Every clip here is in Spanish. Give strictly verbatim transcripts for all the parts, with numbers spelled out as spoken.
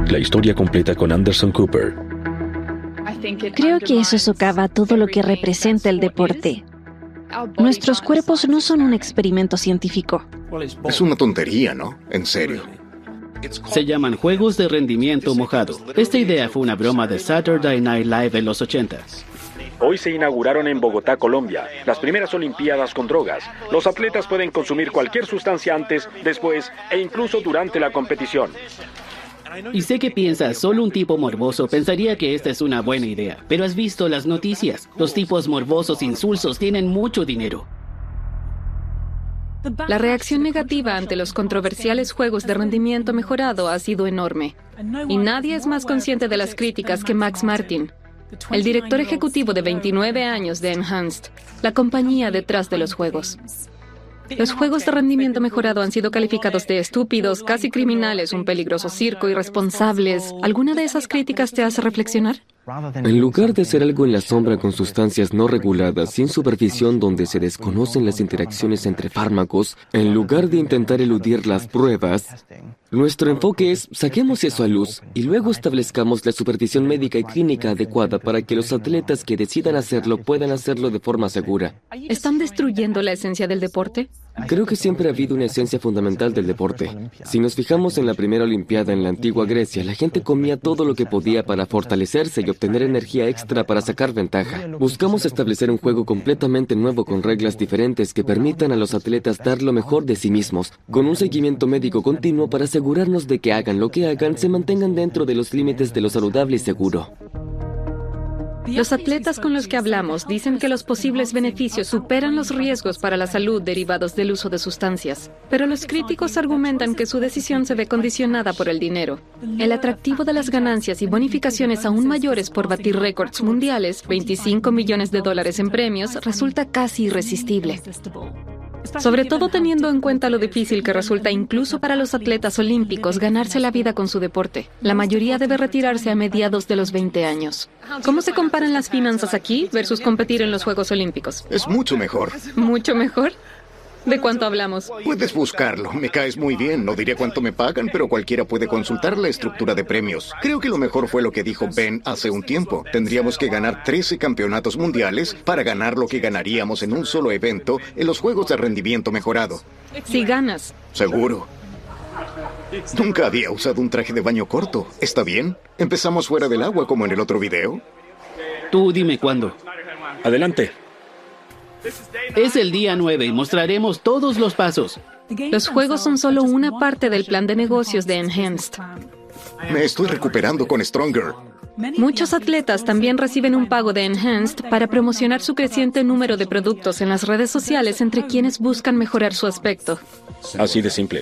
La historia completa con Anderson Cooper. Creo que eso socava todo lo que representa el deporte. Nuestros cuerpos no son un experimento científico. Es una tontería, ¿no? En serio. Se llaman juegos de rendimiento mojado. Esta idea fue una broma de Saturday Night Live en los ochenta. Hoy se inauguraron en Bogotá, Colombia, las primeras Olimpiadas con drogas. Los atletas pueden consumir cualquier sustancia antes, después e incluso durante la competición. Y sé que piensas, solo un tipo morboso pensaría que esta es una buena idea. Pero has visto las noticias. Los tipos morbosos insulsos tienen mucho dinero. La reacción negativa ante los controversiales juegos de rendimiento mejorado ha sido enorme. Y nadie es más consciente de las críticas que Max Martin, el director ejecutivo de veintinueve años de Enhanced, la compañía detrás de los juegos. Los juegos de rendimiento mejorado han sido calificados de estúpidos, casi criminales, un peligroso circo, irresponsables. ¿Alguna de esas críticas te hace reflexionar? En lugar de hacer algo en la sombra con sustancias no reguladas, sin supervisión, donde se desconocen las interacciones entre fármacos, en lugar de intentar eludir las pruebas, nuestro enfoque es saquemos eso a luz y luego establezcamos la supervisión médica y clínica adecuada para que los atletas que decidan hacerlo puedan hacerlo de forma segura. ¿Están destruyendo la esencia del deporte? Creo que siempre ha habido una esencia fundamental del deporte. Si nos fijamos en la primera Olimpiada en la antigua Grecia, la gente comía todo lo que podía para fortalecerse y obtener energía extra para sacar ventaja. Buscamos establecer un juego completamente nuevo con reglas diferentes que permitan a los atletas dar lo mejor de sí mismos, con un seguimiento médico continuo para asegurarnos de que hagan lo que hagan, se mantengan dentro de los límites de lo saludable y seguro. Los atletas con los que hablamos dicen que los posibles beneficios superan los riesgos para la salud derivados del uso de sustancias. Pero los críticos argumentan que su decisión se ve condicionada por el dinero. El atractivo de las ganancias y bonificaciones aún mayores por batir récords mundiales, veinticinco millones de dólares en premios, resulta casi irresistible. Sobre todo teniendo en cuenta lo difícil que resulta incluso para los atletas olímpicos ganarse la vida con su deporte. La mayoría debe retirarse a mediados de los veinte años. ¿Cómo se comparan las finanzas aquí versus competir en los Juegos Olímpicos? Es mucho mejor. ¿Mucho mejor? ¿De cuánto hablamos? Puedes buscarlo. Me caes muy bien. No diré cuánto me pagan, pero cualquiera puede consultar la estructura de premios. Creo que lo mejor fue lo que dijo Ben hace un tiempo. Tendríamos que ganar trece campeonatos mundiales para ganar lo que ganaríamos en un solo evento en los Juegos de Rendimiento Mejorado. Si ganas. Seguro. Nunca había usado un traje de baño corto. ¿Está bien? ¿Empezamos fuera del agua como en el otro video? Tú dime cuándo. Adelante. Es el día nueve y mostraremos todos los pasos. Los juegos son solo una parte del plan de negocios de Enhanced. Me estoy recuperando con Stronger. Muchos atletas también reciben un pago de Enhanced para promocionar su creciente número de productos en las redes sociales entre quienes buscan mejorar su aspecto. Así de simple.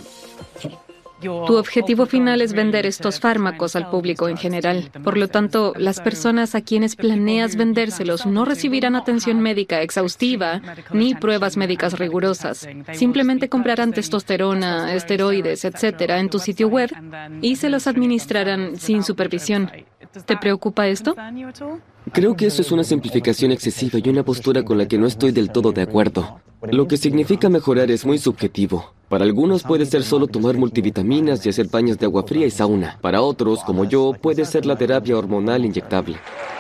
Tu objetivo final es vender estos fármacos al público en general. Por lo tanto, las personas a quienes planeas vendérselos no recibirán atención médica exhaustiva ni pruebas médicas rigurosas. Simplemente comprarán testosterona, esteroides, etcétera en tu sitio web y se los administrarán sin supervisión. ¿Te preocupa esto? Creo que eso es una simplificación excesiva y una postura con la que no estoy del todo de acuerdo. Lo que significa mejorar es muy subjetivo. Para algunos puede ser solo tomar multivitaminas y hacer baños de agua fría y sauna. Para otros, como yo, puede ser la terapia hormonal inyectable.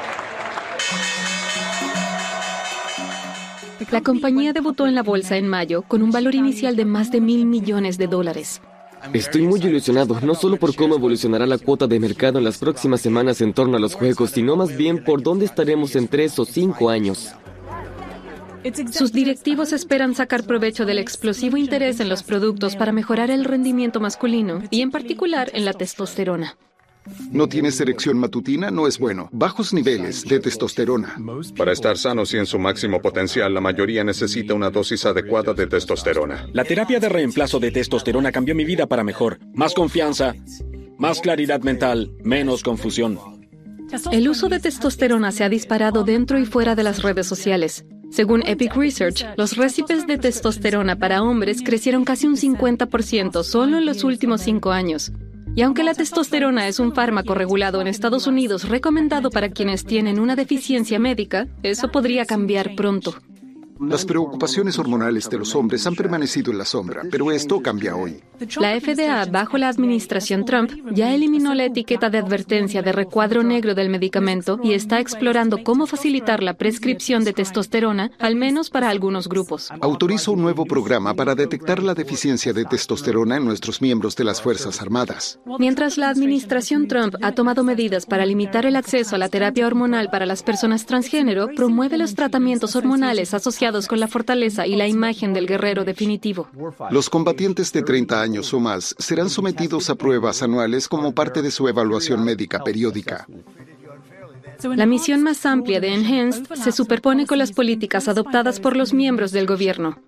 La compañía debutó en la bolsa en mayo con un valor inicial de más de mil millones de dólares. Estoy muy ilusionado, no solo por cómo evolucionará la cuota de mercado en las próximas semanas en torno a los juegos, sino más bien por dónde estaremos en tres o cinco años. Sus directivos esperan sacar provecho del explosivo interés en los productos para mejorar el rendimiento masculino y en particular en la testosterona. ¿No tienes erección matutina? No es bueno. Bajos niveles de testosterona. Para estar sanos y en su máximo potencial, la mayoría necesita una dosis adecuada de testosterona. La terapia de reemplazo de testosterona cambió mi vida para mejor. Más confianza, más claridad mental, menos confusión. El uso de testosterona se ha disparado dentro y fuera de las redes sociales. Según Epic Research, los récipes de testosterona para hombres crecieron casi un cincuenta por ciento solo en los últimos cinco años. Y aunque la testosterona es un fármaco regulado en Estados Unidos recomendado para quienes tienen una deficiencia médica, eso podría cambiar pronto. Las preocupaciones hormonales de los hombres han permanecido en la sombra, pero esto cambia hoy. La F D A, bajo la administración Trump, ya eliminó la etiqueta de advertencia de recuadro negro del medicamento y está explorando cómo facilitar la prescripción de testosterona, al menos para algunos grupos. Autoriza un nuevo programa para detectar la deficiencia de testosterona en nuestros miembros de las Fuerzas Armadas. Mientras la administración Trump ha tomado medidas para limitar el acceso a la terapia hormonal para las personas transgénero, promueve los tratamientos hormonales asociados con la fortaleza y la imagen del guerrero definitivo. Los combatientes de treinta años o más serán sometidos a pruebas anuales como parte de su evaluación médica periódica. La misión más amplia de Enhanced se superpone con las políticas adoptadas por los miembros del gobierno.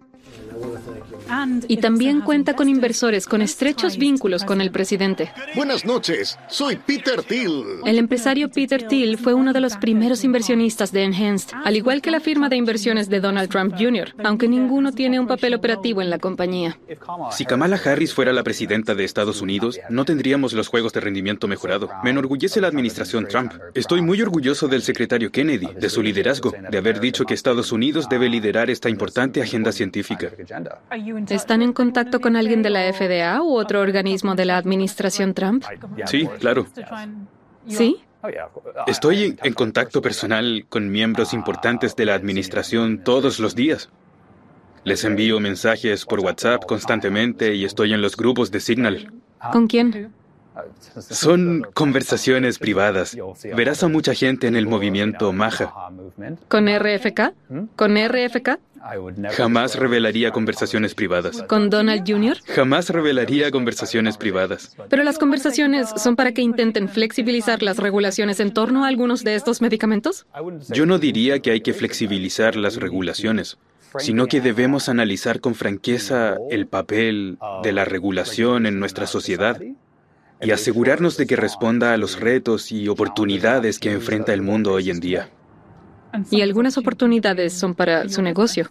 Y también cuenta con inversores con estrechos vínculos con el presidente. Buenas noches, soy Peter Thiel. El empresario Peter Thiel fue uno de los primeros inversionistas de Enhanced, al igual que la firma de inversiones de Donald Trump junior, aunque ninguno tiene un papel operativo en la compañía. Si Kamala Harris fuera la presidenta de Estados Unidos, no tendríamos los juegos de rendimiento mejorado. Me enorgullece la administración Trump. Estoy muy orgulloso del secretario Kennedy, de su liderazgo, de haber dicho que Estados Unidos debe liderar esta importante agenda científica. ¿Están en contacto con alguien de la F D A u otro organismo de la administración Trump? Sí, claro. ¿Sí? Estoy en contacto personal con miembros importantes de la administración todos los días. Les envío mensajes por WhatsApp constantemente y estoy en los grupos de Signal. ¿Con quién? Son conversaciones privadas. Verás a mucha gente en el movimiento Maja. ¿Con R F K? ¿Con R F K? Jamás revelaría conversaciones privadas. ¿Con Donald junior? Jamás revelaría conversaciones privadas. Pero las conversaciones son para que intenten flexibilizar las regulaciones en torno a algunos de estos medicamentos. Yo no diría que hay que flexibilizar las regulaciones, sino que debemos analizar con franqueza el papel de la regulación en nuestra sociedad y asegurarnos de que responda a los retos y oportunidades que enfrenta el mundo hoy en día. Y algunas oportunidades son para su negocio.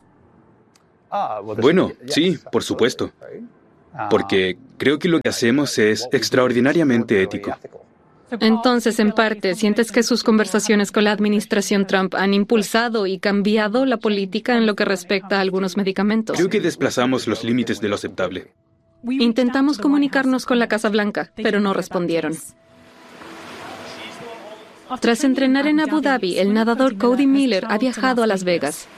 Bueno, sí, por supuesto. Porque creo que lo que hacemos es extraordinariamente ético. Entonces, en parte, ¿sientes que sus conversaciones con la administración Trump han impulsado y cambiado la política en lo que respecta a algunos medicamentos? Creo que desplazamos los límites de lo aceptable. Intentamos comunicarnos con la Casa Blanca, pero no respondieron. Tras entrenar en Abu Dhabi, el nadador Cody Miller ha viajado a Las Vegas.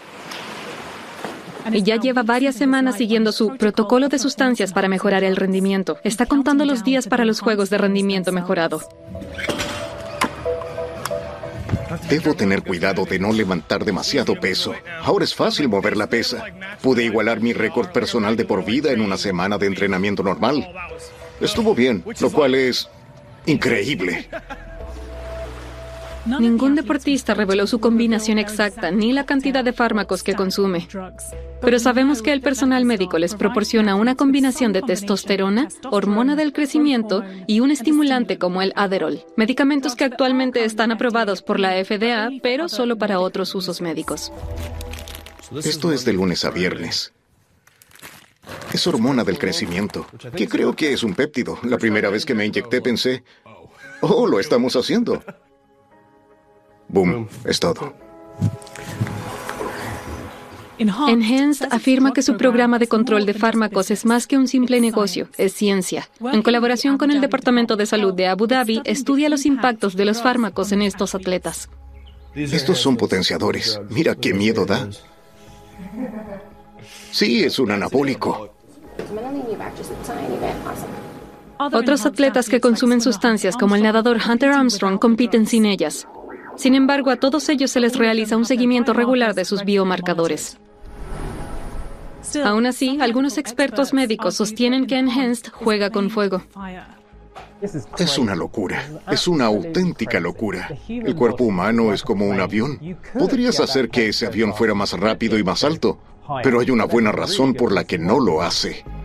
Y ya lleva varias semanas siguiendo su protocolo de sustancias para mejorar el rendimiento. Está contando los días para los juegos de rendimiento mejorado. Debo tener cuidado de no levantar demasiado peso. Ahora es fácil mover la pesa. Pude igualar mi récord personal de por vida en una semana de entrenamiento normal. Estuvo bien, lo cual es increíble. Ningún deportista reveló su combinación exacta ni la cantidad de fármacos que consume. Pero sabemos que el personal médico les proporciona una combinación de testosterona, hormona del crecimiento y un estimulante como el Adderall, medicamentos que actualmente están aprobados por la F D A, pero solo para otros usos médicos. Esto es de lunes a viernes. Es hormona del crecimiento, que creo que es un péptido. La primera vez que me inyecté pensé, oh, lo estamos haciendo. Boom, es todo. Enhanced afirma que su programa de control de fármacos es más que un simple negocio, es ciencia. En colaboración con el Departamento de Salud de Abu Dhabi, estudia los impactos de los fármacos en estos atletas. Estos son potenciadores. Mira qué miedo da. Sí, es un anabólico. Otros atletas que consumen sustancias, como el nadador Hunter Armstrong, compiten sin ellas. Sin embargo, a todos ellos se les realiza un seguimiento regular de sus biomarcadores. Aún así, algunos expertos médicos sostienen que Enhanced juega con fuego. Es una locura, es una auténtica locura. El cuerpo humano es como un avión. Podrías hacer que ese avión fuera más rápido y más alto, pero hay una buena razón por la que no lo hace.